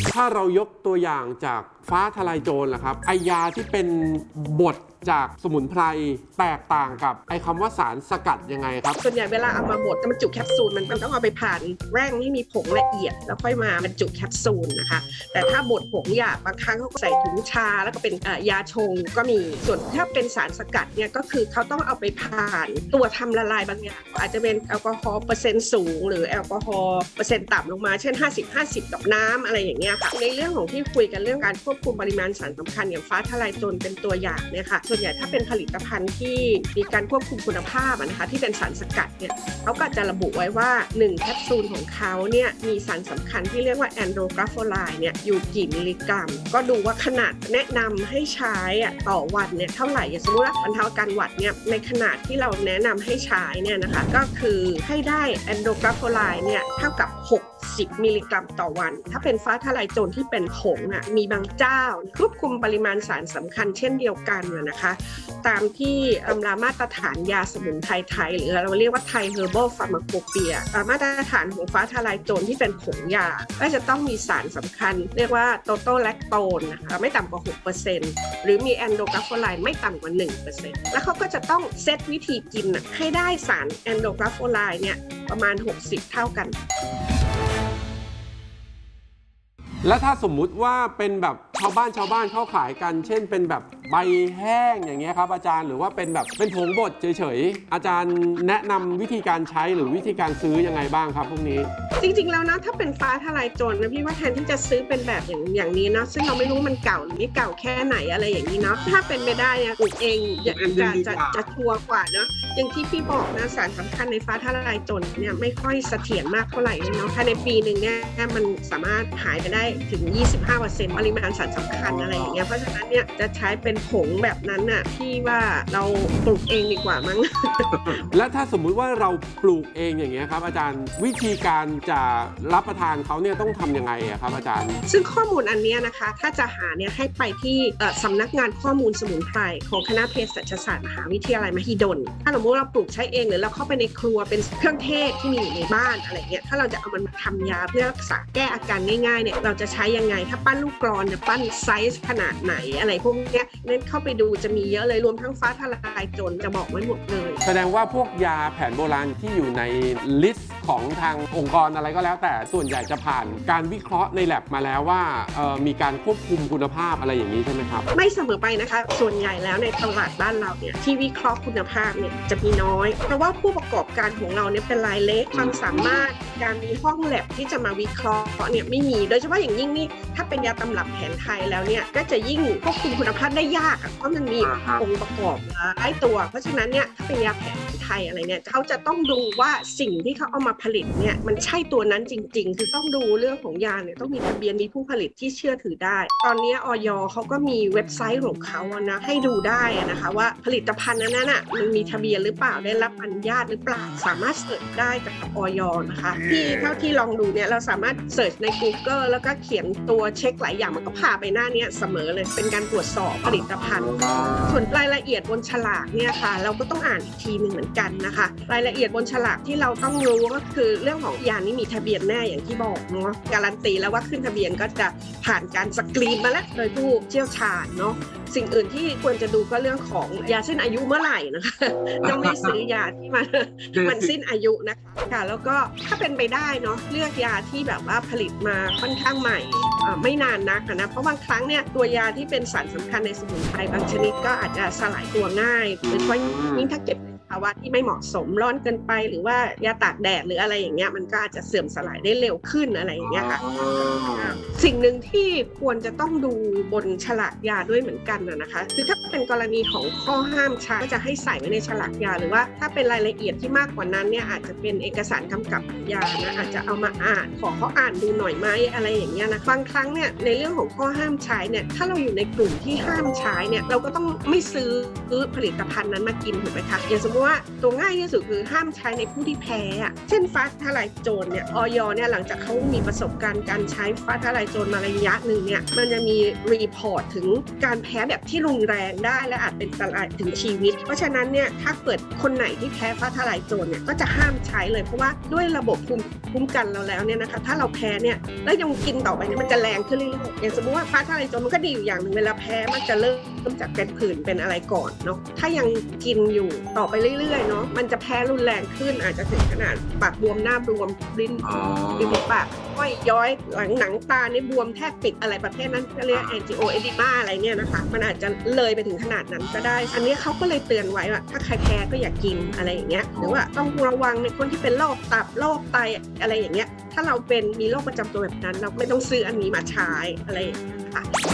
ถ้าเรายกตัวอย่างจากฟ้าทลายโจรล่ะครับไอยาที่เป็นบดจากสมุนไพรแตกต่างกับไอคำว่าสารสกัดยังไงครับส่วนใหญ่เวลาเอามาบดบรรจุแคปซูลมันต้องเอาไปผ่านแร่งที่มีผงละเอียดแล้วค่อยมาบรรจุแคปซูลนะคะแต่ถ้าบดผงหยาบบางครั้งเขาก็ใส่ถุงชาแล้วก็เป็นยาชงก็มีส่วนถ้าเป็นสารสกัดเนี่ยก็คือเขาต้องเอาไปผ่านตัวทำละลายบางอย่างอาจจะเป็นแอลกอฮอล์เปอร์เซ็นต์สูงหรือแอลกอฮอล์เปอร์เซ็นต์ต่ำลงมาเช่น50-50กับน้ำอะไรอย่างเงี้ยค่ะในเรื่องของที่คุยกันเรื่องการควบคุมปริมาณสารสำคัญอย่างฟ้าทลายโจรเป็นตัวอย่างเนี่ยค่ะส่วนใหญ่ถ้าเป็นผลิตภัณฑ์ที่มีการควบคุมคุณภาพนะคะที่เป็นสารสกัดเนี่ยเขาก็จะระบุไว้ว่า1แคปซูลของเขาเนี่ยมีสารสำคัญที่เรียกว่าแอนโดรกราโฟไลน์เนี่ยอยู่กี่มิลลิกรัมก็ดูว่าขนาดแนะนำให้ใช้ต่อวันเนี่ยเท่าไหร่อย่างสมมติว่าบรรเทาอาการหวัดเนี่ยในขนาดที่เราแนะนำให้ใช้เนี่ยนะคะก็คือให้ได้แอนโดรกราโฟไลน์เนี่ยเท่ากับ60มิลลิกรัมต่อวันถ้าเป็นฟ้าทลายโจรที่เป็นผงมีบางเจ้าควบคุมปริมาณสารสำคัญเช่นเดียวกันนะคะตามที่ตำรามาตรฐานยาสมุนไพรไทยหรือเราเรียกว่าไทยเฮอร์บอลฟาร์มาโคเปียมาตรฐานของฟ้าทลายโจรที่เป็นผงยาก็จะต้องมีสารสำคัญเรียกว่าโตโตแลคโตนนะคะไม่ต่ำกว่า 6% หรือมีแอนโดรกราโฟไลน์ไม่ต่ำกว่า 1% แล้วเขาก็จะต้องเซตวิธีกินให้ได้สารแอนโดรกราโฟไลน์เนี่ยประมาณ60เท่ากันแล้วถ้าสมมุติว่าเป็นแบบชาวบ้านเขาขายกันเช่นเป็นแบบใบแห้งอย่างเงี้ยครับอาจารย์หรือว่าเป็นแบบเป็นผงบดเฉยๆอาจารย์แนะนำวิธีการใช้หรือวิธีการซื้อยังไงบ้างครับพวกนี้จริงๆแล้วนะถ้าเป็นฟ้าทลายโจรนะพี่ว่าแทนที่จะซื้อเป็นแบบอย่างนี้นะซึ่งเราไม่รู้มันเก่าหรือไม่เก่าแค่ไหนอะไรอย่างนี้เนาะถ้าเป็นไปได้เนี่ยปลูกเองจะชัวร์กว่าเนาะอย่างที่พี่บอกนะสารสำคัญในฟ้าทลายโจรเนี่ยไม่ค่อยเสถียรมากเท่าไหร่เนาะภายในปีหนึ่งเนี่ยมันสามารถหายไปได้ถึง 25% ปริมาณสารสำคัญอะไรอย่างเงี้ยเพราะฉะนั้นเนี่ยจะใช้เป็นผงแบบนั้นน่ะพี่ว่าเราปลูกเองดีกว่ามั้งและถ้าสมมุติว่าเราปลูกเองอย่างเงี้ยครับอาจารย์วิธีการจะรับประทานเขาเนี่ยต้องทำยังไงครับอาจารย์ซึ่งข้อมูลอันนี้นะคะถ้าจะหาเนี่ยให้ไปที่สำนักงานข้อมูลสมุนไพรของคณะเภสัชศาสตร์มหาวิทยาลัยมหิดลถ้าสมมติเราปลูกใช้เองหรือเราเข้าไปในครัวเป็นเครื่องเทศที่มีอยู่ในบ้านอะไรเงี้ยถ้าเราจะเอามันมาทำยาเพื่อรักษาแก้อาการง่ายๆเนี่ยเราจะใช้ยังไงถ้าปั้นลูกกลอนจะปั้นไซส์ขนาดไหนอะไรพวกนี้เน้นเข้าไปดูจะมีเยอะเลยรวมทั้งฟ้าทลายโจรจะบอกไว้หมดเลยแสดงว่าพวกยาแผนโบราณที่อยู่ในลิสต์ของทางองค์กรอะไรก็แล้วแต่ส่วนใหญ่จะผ่านการวิเคราะห์ในแลบมาแล้วว่ามีการควบคุมคุณภาพอะไรอย่างนี้ใช่ไหมครับไม่เสมอไปนะคะส่วนใหญ่แล้วในตลาดบ้านเราเนี่ยที่วิเคราะห์คุณภาพเนี่ยจะมีน้อยเพราะว่าผู้ประกอบการของเราเนี่ยเป็นรายเล็กความสามารถการมีห้องแลบที่จะมาวิเคราะห์เนี่ยไม่มีโดยเฉพาะอย่างยิ่งนี่ถ้าเป็นยาตำรับแผนไทยแล้วเนี่ยก็จะยิ่งควบคุมคุณภาพได้ยากเพราะมันมีองค์ประกอบหลายตัวเพราะฉะนั้นเนี่ยถ้าเป็นยาแผนไทยอะไรเนี่ยเขาจะต้องดูว่าสิ่งที่เขาเอามาผลิตเนี่ยมันใช่ตัวนั้นจริงๆคือต้องดูเรื่องของยาเนี่ยต้องมีทะเบียนมีผู้ผลิตที่เชื่อถือได้ตอนนี้อย.เขาก็มีเว็บไซต์ของเขานะให้ดูได้นะคะว่าผลิตภัณฑ์นั้นน่ะมันมีทะเบียนหรือเปล่าได้รับอนุญาตหรือเปล่าสามารถเสิร์ชได้กับอย.นะคะที่เท่าที่ลองดูเนี่ยเราสามารถเสิร์ชใน Google แล้วก็เขียนตัวเช็คหลายอย่างมันก็พาไปหน้านี้เสมอเลยเป็นการตรวจสอบผลิตภัณฑ์ส่วนรายละเอียดบนฉลากเนี่ยค่ะเราก็ต้องอ่านอีกทีนึงเหมือนกันนะคะรายละเอียดบนฉลากที่เราต้องรู้ก็คือเรื่องของยานี้มีทะเบียนแน่อย่างที่บอกเนาะการันตีแล้วว่าขึ้นทะเบียนก็จะผ่านการสกรีนมาแล้วโดยผู้เชี่ยวชาญเนาะสิ่งอื่นที่ควรจะดูก็เรื่องของยาสิ้นอายุเมื่อไหร่นะคะต้องไม่ซื้อยาที่มันสิ้นอายุนะคะแล้วก็ถ้าเป็นไปได้เนาะเลือกยาที่แบบว่าผลิตมาค่อนข้างใหม่ไม่นานนักนะเพราะบางครั้งเนี่ยตัวยาที่เป็นสารสำคัญในสมุนไพรบางชนิดก็อาจจะสลายตัวง่ายโดยเฉพาะยิ่งถ้าเก็บภาวะที่ไม่เหมาะสมร้อนเกินไปหรือว่ายาตากแดดหรืออะไรอย่างเงี้ยมันก็อาจจะเสื่อมสลายได้เร็วขึ้นอะไรอย่างเงี้ยค่ะสิ่งหนึ่งที่ควรจะต้องดูบนฉลากยาด้วยเหมือนกันนะคะคือถ้าเป็นกรณีของข้อห้ามใช้ก็จะให้ใส่ไว้ในฉลากยาหรือว่าถ้าเป็นรายละเอียดที่มากกว่านั้นเนี่ยอาจจะเป็นเอกสารกำกับยานะอาจจะเอามาอ่านขอเขาอ่านดูหน่อยไหมอะไรอย่างเงี้ยนะบางครั้งเนี่ยในเรื่องของข้อห้ามใช้เนี่ยถ้าเราอยู่ในกลุ่มที่ห้ามใช้เนี่ยเราก็ต้องไม่ซื้อผลิตภัณฑ์นั้นมากินถูกไหมคะอย่างสมมติราะว่าตัวง่ายที่สุดคือห้ามใช้ในผู้ที่แพ้อะเช่นฟ้าทลายโจรเนี่ยอย.เนี่ยหลังจากเขามีประสบการณ์การใช้ฟ้าทลายโจรมาระยะหนึ่งเนี่ยมันจะมีรีพอร์ตถึงการแพ้แบบที่รุนแรงได้และอาจเป็นอันตรายถึงชีวิตเพราะฉะนั้นเนี่ยถ้าเกิดคนไหนที่แพ้ฟ้าทลายโจรเนี่ยก็จะห้ามใช้เลยเพราะว่าด้วยระบบภูมิคุ้มกันเราแล้วเนี่ยนะคะถ้าเราแพ้เนี่ยแล้วยังกินต่อไปเนี่ยมันจะแรงขึ้นเรื่อยๆอย่างสมมติว่าฟ้าทลายโจรมันก็ดีอยู่อย่างหนึ่งเวลาแพ้มันจะเริ่มจากเป็นผื่นเป็นอะไรก่อนเนาะถ้ายังกินอยู่ต่อไปเรื่อยๆเนาะมันจะแพ้รุนแรงขึ้นอาจจะถึงขนาดปากบวมหน้าบวมริมปากห้อยย้อยหนังตาเนี่ยบวมแทบปิดอะไรประเภทนั้นก็เรียกแอนจิโอเอดิมาอะไรเนี่ยนะคะมันอาจจะเลยไปถึงขนาดนั้นก็ได้อันนี้เขาก็เลยเตือนไว้ว่าถ้าใครแพ้ก็อย่ากินอะไรอย่างเงี้ยหรือว่าต้องระวังในคนที่เป็นโรคตับโรคไตอะไรอย่างเงี้ยถ้าเราเป็นมีโรคประจำตัวแบบนั้นเราไม่ต้องซื้ออันนี้มาใช้อะไรอย่างเงี้ยค่ะ